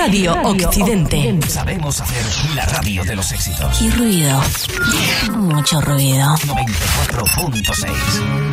Radio Occidente. Sabemos hacer la radio de los éxitos. Y ruido. Mucho ruido. 94.6.